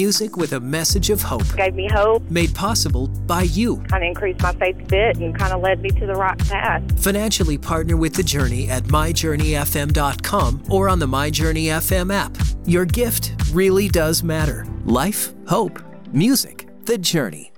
Music with a message of hope. Gave me hope. Made possible by you. Kind of increased my faith a bit and kind of led me to the right path. Financially partner with The Journey at myjourneyfm.com or on the My Journey FM app. Your gift really does matter. Life, hope, music, The Journey.